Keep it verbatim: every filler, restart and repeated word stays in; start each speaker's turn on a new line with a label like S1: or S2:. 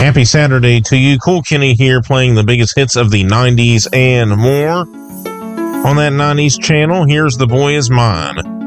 S1: Happy Saturday to you. Cool Kenny here, playing the biggest hits of the nineties and more. On that nineties channel, here's The Boy Is Mine.